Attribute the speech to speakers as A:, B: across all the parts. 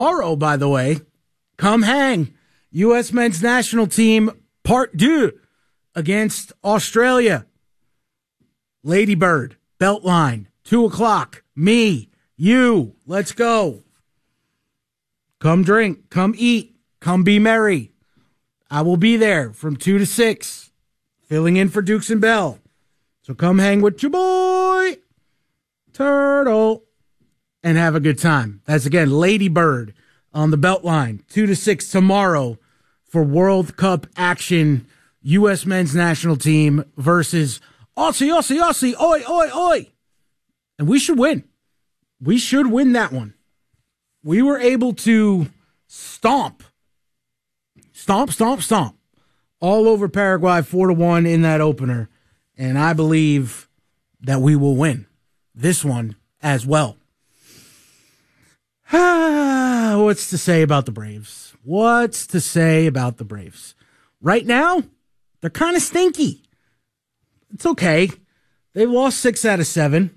A: tomorrow, by the way, come hang. U.S. men's national team, part 2, against Australia. Lady Bird, Beltline, 2 o'clock. Me, you, let's go. Come drink, come eat, come be merry. I will be there from 2 to 6, filling in for Dukes and Bell. So come hang with your boy, Turtle, and have a good time. That's, again, Lady Bird on the Beltline, 2 to 6 tomorrow for World Cup action. U.S. men's national team versus Aussie, oi. And we should win. We should win that one. We were able to stomp all over Paraguay 4-1 in that opener. And I believe that we will win this one as well. What's to say about the Braves? Right now, they're kind of stinky. It's okay. They've lost 6 out of 7.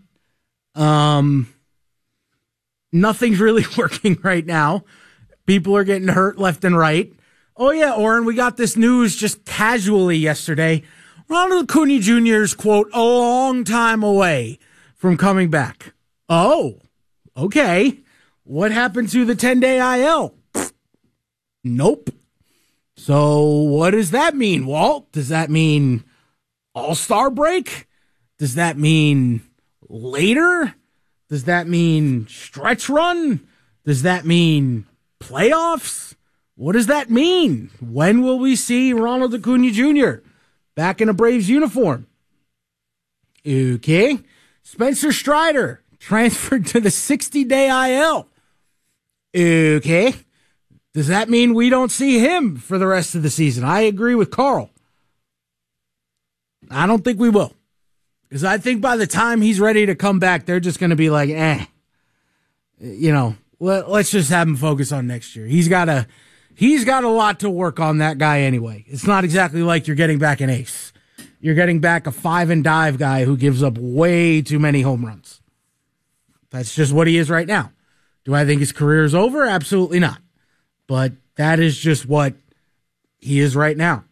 A: Nothing's really working right now. People are getting hurt left and right. Oh, yeah, Oren, we got this news just casually yesterday. Ronald Acuna Jr. is, quote, a long time away from coming back. Oh, okay. What happened to the 10-day IL? Nope. So what does that mean, Walt? Does that mean All-Star break? Does that mean later? Does that mean stretch run? Does that mean playoffs? What does that mean? When will we see Ronald Acuna Jr. back in a Braves uniform? Okay. Spencer Strider transferred to the 60-day IL. Okay. Does that mean we don't see him for the rest of the season? I agree with Carl. I don't think we will. Because I think by the time he's ready to come back, they're just going to be like, let's just have him focus on next year. He's got a lot to work on, that guy anyway. It's not exactly like you're getting back an ace. You're getting back a 5-and-dive guy who gives up way too many home runs. That's just what he is right now. Do I think his career is over? Absolutely not. But that is just what he is right now.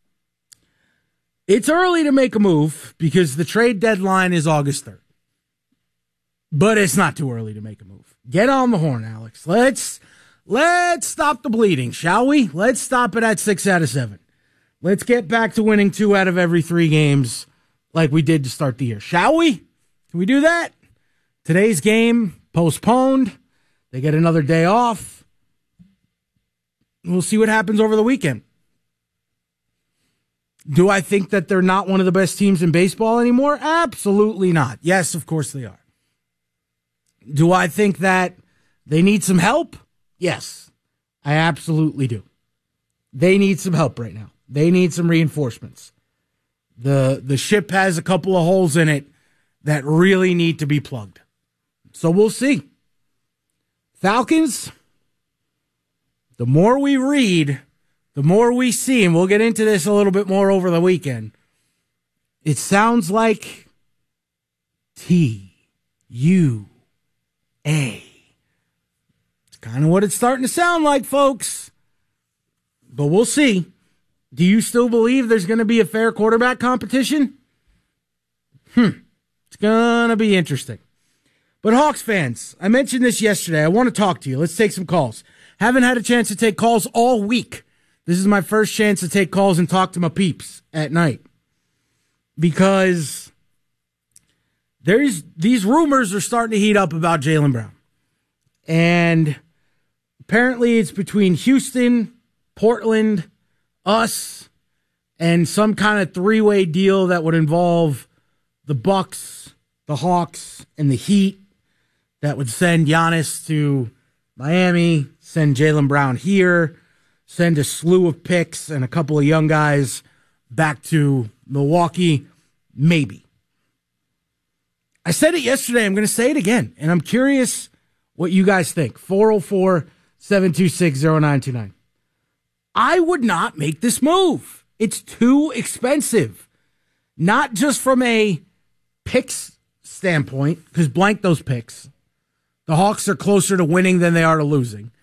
A: It's early to make a move because the trade deadline is August 3rd. But it's not too early to make a move. Get on the horn, Alex. Let's stop the bleeding, shall we? Let's stop it at 6 out of 7. Let's get back to winning 2 out of every 3 games like we did to start the year. Shall we? Can we do that? Today's game postponed. They get another day off. We'll see what happens over the weekend. Do I think that they're not one of the best teams in baseball anymore? Absolutely not. Yes, of course they are. Do I think that they need some help? Yes, I absolutely do. They need some help right now. They need some reinforcements. The ship has a couple of holes in it that really need to be plugged. So we'll see. Falcons, the more we read, the more we see, and we'll get into this a little bit more over the weekend, it sounds like TUA. It's kind of what it's starting to sound like, folks. But we'll see. Do you still believe there's going to be a fair quarterback competition? It's going to be interesting. But Hawks fans, I mentioned this yesterday. I want to talk to you. Let's take some calls. Haven't had a chance to take calls all week. This is my first chance to take calls and talk to my peeps at night. Because these rumors are starting to heat up about Jaylen Brown. And apparently it's between Houston, Portland, us, and some kind of 3-way deal that would involve the Bucks, the Hawks, and the Heat that would send Giannis to Miami, send Jaylen Brown here, send a slew of picks and a couple of young guys back to Milwaukee, maybe. I said it yesterday. I'm going to say it again, and I'm curious what you guys think. 404-726-0929. I would not make this move. It's too expensive. Not just from a picks standpoint, because blank those picks. The Hawks are closer to winning than they are to losing.